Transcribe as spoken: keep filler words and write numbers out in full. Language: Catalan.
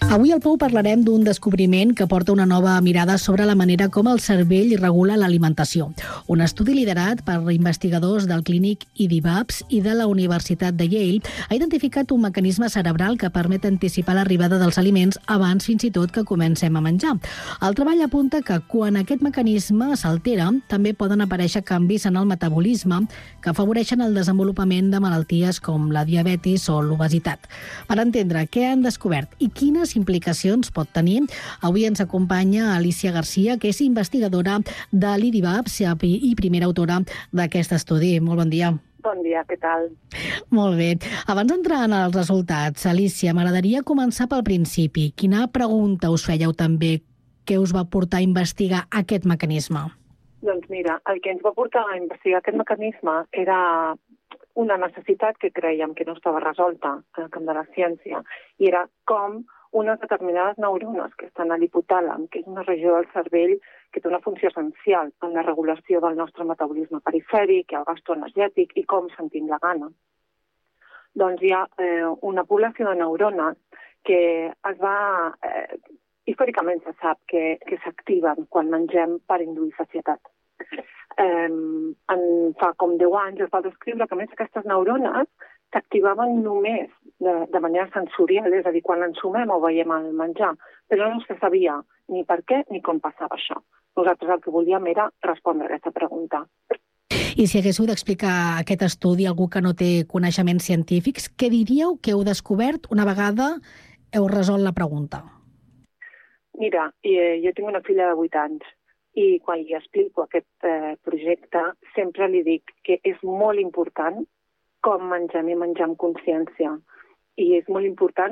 Avui al Pou parlarem d'un descobriment que porta una nova mirada sobre la manera com el cervell regula l'alimentació. Un estudi liderat per investigadors del clínic I D I B A P S i de la Universitat de Yale ha identificat un mecanisme cerebral que permet anticipar l'arribada dels aliments abans fins i tot que comencem a menjar. El treball apunta que quan aquest mecanisme s'altera, també poden aparèixer canvis en el metabolisme que afavoreixen el desenvolupament de malalties com la diabetis o l'obesitat. Per entendre què han descobert i quines implicacions pot tenir, avui ens acompanya Alicia Garcia, que és investigadora de l'I D I B A P S i primera autora d'aquest estudi. Molt bon dia. Bon dia, què tal? Molt bé. Abans d'entrar en els resultats, Alicia, m'agradaria començar pel principi. Quina pregunta us fèieu també? Què us va portar a investigar aquest mecanisme? Doncs mira, el que ens va portar a investigar aquest mecanisme era una necessitat que creiem que no estava resolta en el camp de la ciència, i era com unes determinades neurones que estan a l'hipotàlam, que és una regió del cervell que té una funció essencial en la regulació del nostre metabolisme perifèric, el gasto energètic i com sentim la gana. Doncs hi ha eh, una població de neurones que es va... Eh, històricament se sap que, que s'activen quan mengem per induir sacietat. Eh, en fa com deu anys es va descriure que a més aquestes neurones s'activaven només de, de manera sensorial, és a dir, quan ensumem o veiem el menjar, però no se sabia ni per què ni com passava això. Nosaltres el que volíem era respondre a aquesta pregunta. I si haguéssiu d'explicar aquest estudi a algú que no té coneixements científics, què diríeu que heu descobert una vegada heu resolt la pregunta? Mira, jo tinc una filla de vuit anys i quan li explico aquest eh, projecte sempre li dic que és molt important com mengem i menjar amb consciència. I és molt important